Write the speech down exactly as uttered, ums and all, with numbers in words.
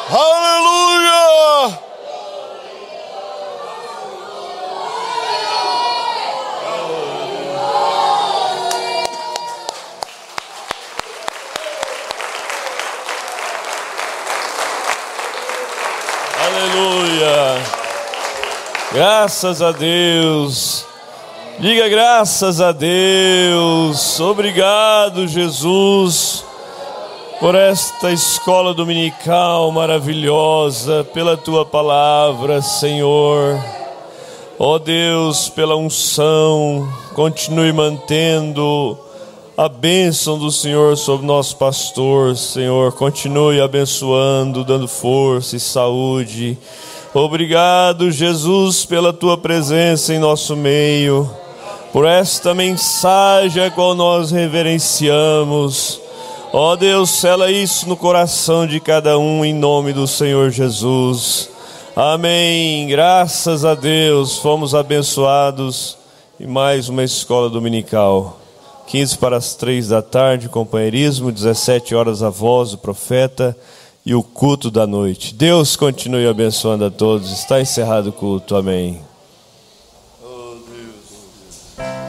Aleluia! Aleluia! Graças a Deus! Diga graças a Deus! Obrigado, Jesus, por esta escola dominical maravilhosa, pela Tua palavra, Senhor. Ó Deus, pela unção, continue mantendo a bênção do Senhor sobre nosso pastor, Senhor. Continue abençoando, dando força e saúde. Obrigado, Jesus, pela Tua presença em nosso meio, por esta mensagem a qual nós reverenciamos. Ó Deus, sela isso no coração de cada um em nome do Senhor Jesus. Amém. Graças a Deus, fomos abençoados em mais uma escola dominical. quinze para as três da tarde, companheirismo, dezessete horas a voz do profeta e o culto da noite. Deus continue abençoando a todos. Está encerrado o culto. Amém.